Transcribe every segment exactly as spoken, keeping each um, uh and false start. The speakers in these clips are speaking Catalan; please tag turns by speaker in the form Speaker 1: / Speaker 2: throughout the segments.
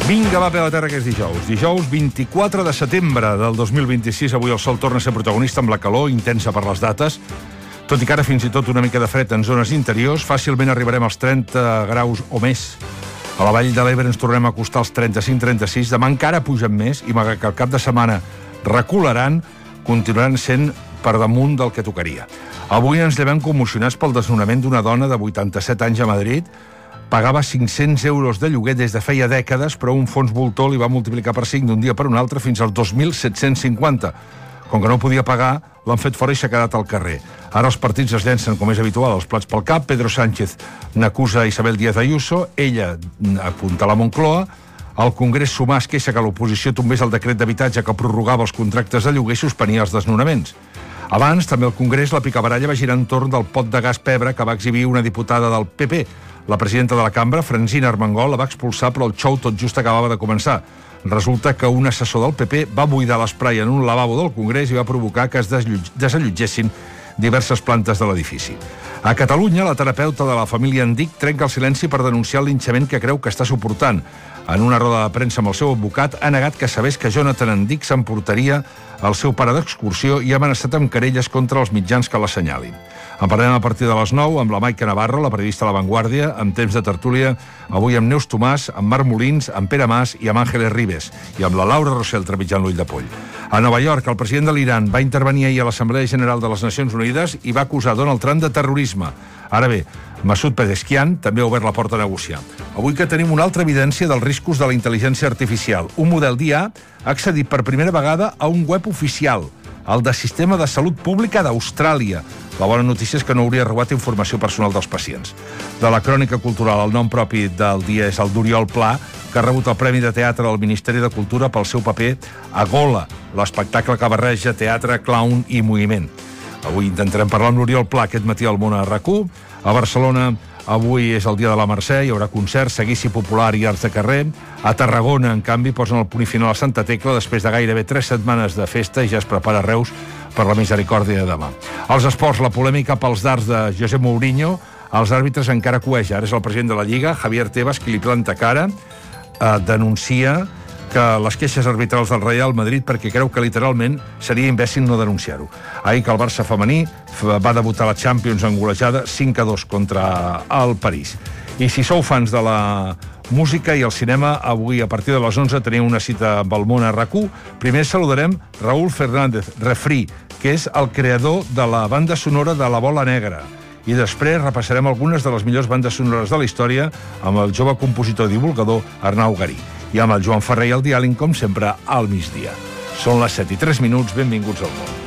Speaker 1: Vinga, va, peu a terra, que és dijous. Dijous vint-i-quatre de setembre del dos mil vint-i-sis. Avui el sol torna a ser protagonista amb la calor intensa per les dates. Tot i que ara fins i tot una mica de fred en zones interiors, fàcilment arribarem als trenta graus o més. A la Vall de l'Ebre ens tornem a acostar als trenta-cinc trenta-sis. Demà encara pugen més i, malgrat que el cap de setmana recularan, continuaran sent per damunt del que tocaria. Avui ens llevem commocionats pel desnonament d'una dona de vuitanta-set anys a Madrid. Pagava cinc-cents euros de lloguer des de feia dècades, però un fons voltor li va multiplicar per cinc d'un dia per un altre fins als dos mil set-cents cinquanta. Com que no podia pagar, l'han fet fora i s'ha quedat al carrer. Ara els partits es llencen, com és habitual, els plats pel cap. Pedro Sánchez n'acusa Isabel Díaz Ayuso, ella apunta a la Moncloa. El Congrés sumar es queixa que l'oposició tombés el decret d'habitatge que prorrogava els contractes de lloguer i suspenia els desnonaments. Abans, també al Congrés, la picabaralla va girar entorn del pot de gas pebre que va exhibir una diputada del P P. La presidenta de la cambra, Francina Armengol, la va expulsar, però el xou tot just acabava de començar. Resulta que un assessor del P P va buidar l'esprai en un lavabo del Congrés i va provocar que es desallotgessin diverses plantes de l'edifici. A Catalunya, la terapeuta de la família Andic trenca el silenci per denunciar el linxament que creu que està suportant. En una roda de premsa amb el seu advocat, ha negat que sabés que Jonathan Andic s'emportaria el seu pare d'excursió i ha amenaçat amb querelles contra els mitjans que l'assenyalin. En parlem a partir de les nou amb la Maica Navarro, la periodista de La Vanguardia, amb temps de tertúlia, avui amb Neus Tomàs, amb Marc Molins, amb Pere Mas i amb Ángeles Ribes, i amb la Laura Rossell trepitjant l'ull de poll. A Nova York, el president de l'Iran va intervenir ahir a l'Assemblea General de les Nacions Unides i va acusar Donald Trump de terrorisme. Ara bé, Masoud Pezeshkian també ha obert la porta a negociar. Avui que tenim una altra evidència dels riscos de la intel·ligència artificial. Un model d'I A ha accedit per primera vegada a un web oficial, el de Sistema de Salut Pública d'Austràlia. La bona notícia és que no hauria robat informació personal dels pacients. De la crònica cultural, el nom propi del dia és el d'Oriol Pla, que ha rebut el Premi de Teatre del Ministeri de Cultura pel seu paper a Gola, l'espectacle que barreja teatre, clown i moviment. Avui intentarem parlar amb l'Oriol Pla aquest matí al Món a RAC u. A Barcelona, avui és el dia de la Mercè, hi haurà concerts, seguici popular i arts de carrer. A Tarragona, en canvi, posen el punt i final a Santa Tecla després de gairebé tres setmanes de festa i ja es prepara Reus per la misericòrdia de demà. Als esports, la polèmica pels dards de José Mourinho, els àrbitres encara cueja. Ara és el president de la Lliga, Javier Tebas, qui li planta cara, eh, denuncia que les queixes arbitrals del Real Madrid perquè creu que literalment seria imbècil no denunciar-ho. Ahir que el Barça femení va debutar a la Champions en golejada cinc a dos contra el París. I si sou fans de la música i el cinema, avui a partir de les onze tenim una cita amb el Món a RAC u. Primer saludarem Raúl Fernández Refri, que és el creador de la banda sonora de La Bola Negra. I després repassarem algunes de les millors bandes sonores de la història amb el jove compositor i divulgador Arnau Garí. I amb el Joan Ferrer i el Diàling, com sempre, al migdia. Són les set i tres minuts, benvinguts al món.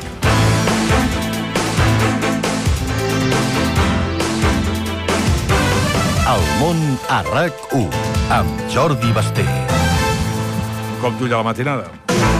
Speaker 2: El món a RAC u, amb Jordi Basté.
Speaker 1: Un cop d'ull a la matinada.